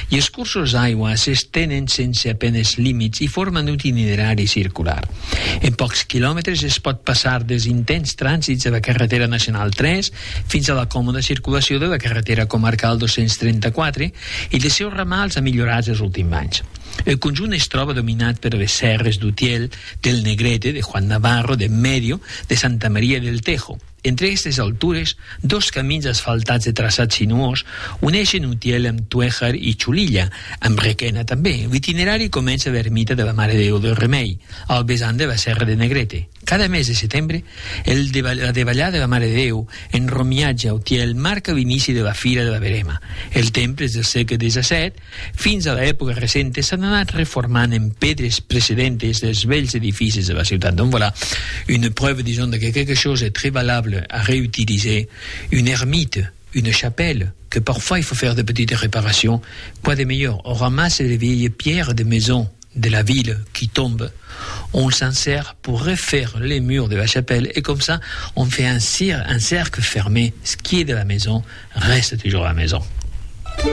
i els cursos d'aigua s'estenen sense apenes límits i formen un itinerari circular. En pocs quilòmetres es pot passar dels intents trànsits de la carretera nacional 3 fins a la còmoda circulació de la carretera comarcal 234 i els seus ramals ha millorats els últims anys. El conjunt es troba dominat per les serres d'Utiel, del Negrete, de Juan Navarro, de Medio, de Santa Maria del Tejo. Entre aquestes altures, dos camins asfaltats de traçat sinuós uneixen Utiel amb Tuéjar i Xulilla, amb Requena també. L'itinerari comença a l'ermita de la Mare de Déu del Remei, al vessant de la serra de Negrete. Cada mes de setembre, la davallada de la Mare de Déu, en romiatge a Utiel, marca l'inici de la Fira de la Verema. El temple és del segle XVII. Fins a l'època recent s'han anat reformant en pedres precedentes dels vells edificis de la ciutat. Donc voilà, une preuve, disons, de que quelque chose est très valable à réutiliser. Une ermite, une chapelle, que parfois il faut faire de petites réparations. Quoi de meilleur? On ramasse les vieilles pierres des maisons de la ville qui tombent. On s'en sert pour refaire les murs de la chapelle et comme ça, on fait un cercle fermé. Ce qui est de la maison reste toujours à la maison.